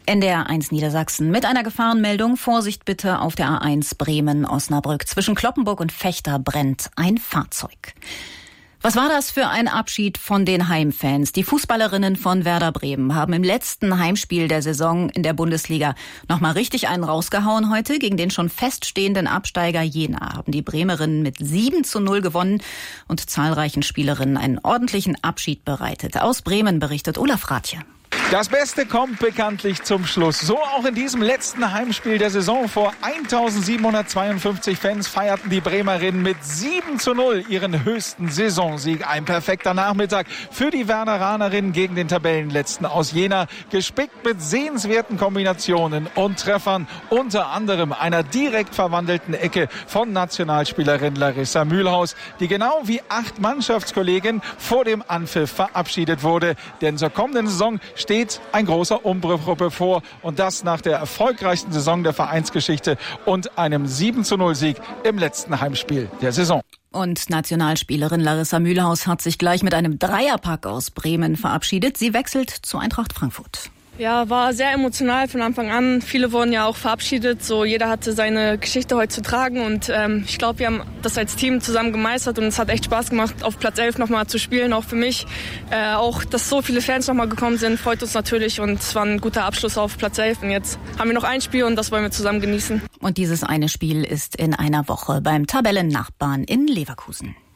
NDR 1 Niedersachsen mit einer Gefahrenmeldung. Vorsicht bitte auf der A1 Bremen-Osnabrück. Zwischen Cloppenburg und Vechta brennt ein Fahrzeug. Was war das für ein Abschied von den Heimfans? Die Fußballerinnen von Werder Bremen haben im letzten Heimspiel der Saison in der Bundesliga nochmal richtig einen rausgehauen heute. Gegen den schon feststehenden Absteiger Jena haben die Bremerinnen mit 7:0 gewonnen und zahlreichen Spielerinnen einen ordentlichen Abschied bereitet. Aus Bremen berichtet Olaf Rathje. Das Beste kommt bekanntlich zum Schluss. So auch in diesem letzten Heimspiel der Saison. Vor 1752 Fans feierten die Bremerinnen mit 7:0 ihren höchsten Saisonsieg. Ein perfekter Nachmittag für die Werderanerinnen gegen den Tabellenletzten aus Jena. Gespickt mit sehenswerten Kombinationen und Treffern. Unter anderem einer direkt verwandelten Ecke von Nationalspielerin Larissa Mühlhaus, die genau wie 8 Mannschaftskolleginnen vor dem Anpfiff verabschiedet wurde. Denn zur kommenden Saison steht ein großer Umbruch bevor und das nach der erfolgreichsten Saison der Vereinsgeschichte und einem 7:0 im letzten Heimspiel der Saison. Und Nationalspielerin Larissa Mühlhaus hat sich gleich mit einem Dreierpack aus Bremen verabschiedet. Sie wechselt zu Eintracht Frankfurt. Ja, war sehr emotional von Anfang an. Viele wurden ja auch verabschiedet. So, jeder hatte seine Geschichte heute zu tragen. Und ich glaube, wir haben das als Team zusammen gemeistert. Und es hat echt Spaß gemacht, auf Platz 11 nochmal zu spielen. Auch für mich. Auch, dass so viele Fans nochmal gekommen sind, freut uns natürlich. Und es war ein guter Abschluss auf Platz 11. Und jetzt haben wir noch ein Spiel und das wollen wir zusammen genießen. Und dieses eine Spiel ist in einer Woche beim Tabellennachbarn in Leverkusen.